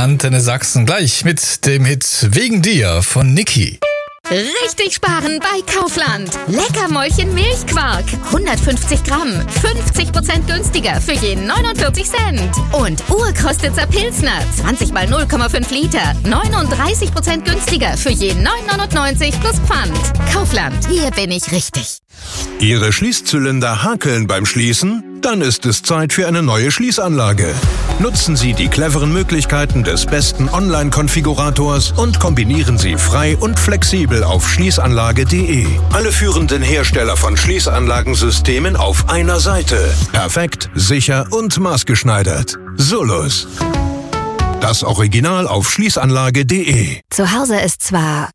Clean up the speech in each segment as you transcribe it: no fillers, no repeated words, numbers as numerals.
Antenne Sachsen. Gleich mit dem Hit Wegen dir von Niki. Richtig sparen bei Kaufland. Leckermäulchen Milchquark. 150 Gramm. 50% günstiger für je 49 Cent. Und Urkostitzer Pilsner. 20 mal 0,5 Liter. 39% günstiger für je 9,99 plus Pfand. Kaufland. Hier bin ich richtig. Ihre Schließzylinder hakeln beim Schließen? Dann ist es Zeit für eine neue Schließanlage. Nutzen Sie die cleveren Möglichkeiten des besten Online-Konfigurators und kombinieren Sie frei und flexibel auf schließanlage.de. Alle führenden Hersteller von Schließanlagensystemen auf einer Seite. Perfekt, sicher und maßgeschneidert. Solus. Das Original auf schließanlage.de. Zu Hause ist zwar...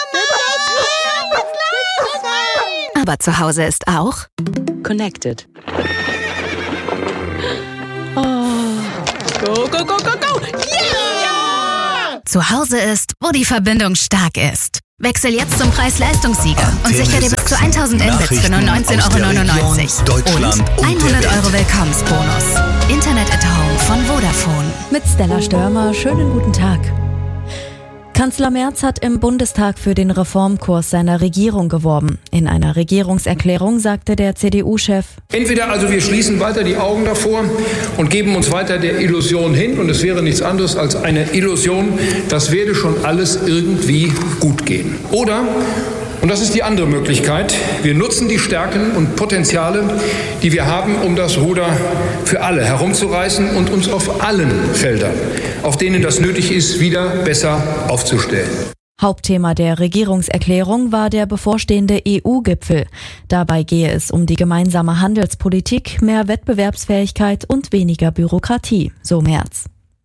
aber zu Hause ist auch... Connected. Go, go, go, go, go! Yeah! Zu Hause ist, wo die Verbindung stark ist. Wechsel jetzt zum Preis-Leistungssieger und sichere dir bis zu 1000 Mbits für nur 19,99 € und 100 € Willkommensbonus. Internet at Home von Vodafone. Mit Stella Störmer, schönen guten Tag. Kanzler Merz hat im Bundestag für den Reformkurs seiner Regierung geworben. In einer Regierungserklärung sagte der CDU-Chef: Entweder also wir schließen weiter die Augen davor und geben uns weiter der Illusion hin, und es wäre nichts anderes als eine Illusion, das werde schon alles irgendwie gut gehen. Oder, und das ist die andere Möglichkeit, wir nutzen die Stärken und Potenziale, die wir haben, um das Ruder für alle herumzureißen und uns auf allen Feldern, auf denen das nötig ist, wieder besser aufzustellen. Hauptthema der Regierungserklärung war der bevorstehende EU-Gipfel. Dabei gehe es um die gemeinsame Handelspolitik, mehr Wettbewerbsfähigkeit und weniger Bürokratie, so Merz.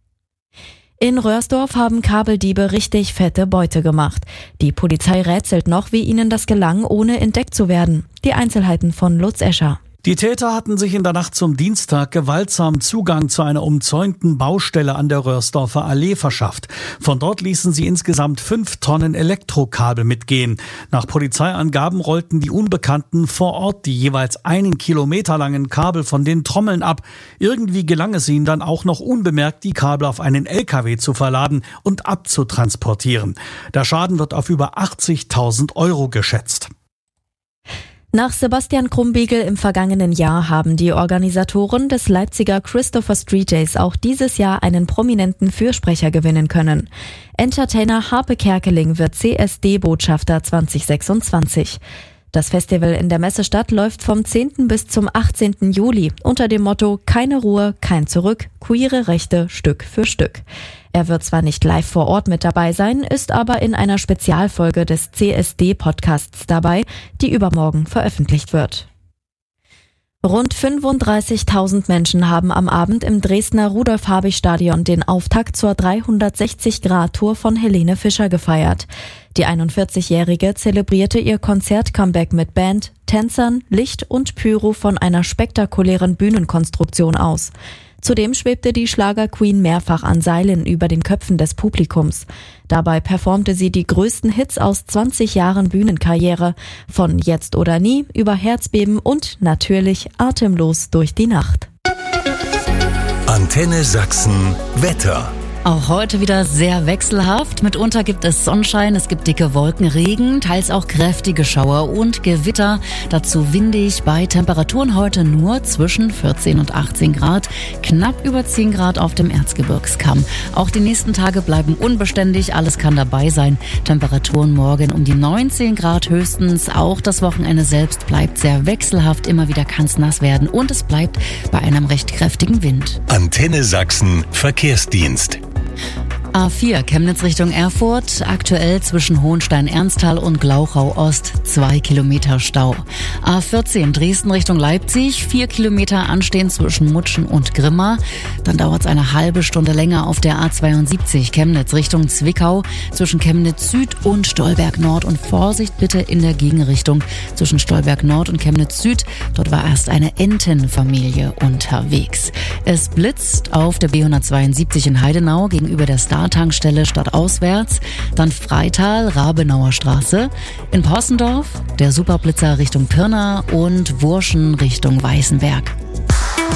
In Röhrsdorf haben Kabeldiebe richtig fette Beute gemacht. Die Polizei rätselt noch, wie ihnen das gelang, ohne entdeckt zu werden. Die Einzelheiten von Lutz Escher. Die Täter hatten sich in der Nacht zum Dienstag gewaltsam Zugang zu einer umzäunten Baustelle an der Röhrsdorfer Allee verschafft. Von dort ließen sie insgesamt 5 Tonnen Elektrokabel mitgehen. Nach Polizeiangaben rollten die Unbekannten vor Ort die jeweils 1 Kilometer langen Kabel von den Trommeln ab. Irgendwie gelang es ihnen dann auch noch unbemerkt, die Kabel auf einen LKW zu verladen und abzutransportieren. Der Schaden wird auf über 80.000 € geschätzt. Nach Sebastian Krumbiegel im vergangenen Jahr haben die Organisatoren des Leipziger Christopher Street Days auch dieses Jahr einen prominenten Fürsprecher gewinnen können. Entertainer Harpe Kerkeling wird CSD-Botschafter 2026. Das Festival in der Messestadt läuft vom 10. bis zum 18. Juli unter dem Motto Keine Ruhe, kein Zurück, queere Rechte Stück für Stück. Er wird zwar nicht live vor Ort mit dabei sein, ist aber in einer Spezialfolge des CSD-Podcasts dabei, die übermorgen veröffentlicht wird. Rund 35.000 Menschen haben am Abend im Dresdner Rudolf-Habich-Stadion den Auftakt zur 360-Grad-Tour von Helene Fischer gefeiert. Die 41-Jährige zelebrierte ihr Konzert-Comeback mit Band, Tänzern, Licht und Pyro von einer spektakulären Bühnenkonstruktion aus. Zudem schwebte die Schlager-Queen mehrfach an Seilen über den Köpfen des Publikums. Dabei performte sie die größten Hits aus 20 Jahren Bühnenkarriere, von Jetzt oder Nie über Herzbeben und natürlich Atemlos durch die Nacht. Antenne Sachsen Wetter. Auch heute wieder sehr wechselhaft. Mitunter gibt es Sonnenschein, es gibt dicke Wolken, Regen, teils auch kräftige Schauer und Gewitter. Dazu windig bei Temperaturen heute nur zwischen 14 und 18 Grad, knapp über 10 Grad auf dem Erzgebirgskamm. Auch die nächsten Tage bleiben unbeständig, alles kann dabei sein. Temperaturen morgen um die 19 Grad höchstens. Auch das Wochenende selbst bleibt sehr wechselhaft, immer wieder kann es nass werden und es bleibt bei einem recht kräftigen Wind. Antenne Sachsen Verkehrsdienst. A4 Chemnitz Richtung Erfurt, aktuell zwischen Hohenstein-Ernsthal und Glauchau-Ost 2 Kilometer Stau. A14 Dresden Richtung Leipzig, 4 Kilometer anstehen zwischen Mutschen und Grimma. Dann dauert es eine halbe Stunde länger auf der A72 Chemnitz Richtung Zwickau, zwischen Chemnitz Süd und Stolberg Nord. Und Vorsicht bitte in der Gegenrichtung zwischen Stolberg Nord und Chemnitz Süd. Dort war erst eine Entenfamilie unterwegs. Es blitzt auf der B172 in Heidenau gegenüber der Star-Tankstelle stadtauswärts, dann Freital, Rabenauer Straße, in Possendorf der Superblitzer Richtung Pirna und Wurschen Richtung Weißenberg.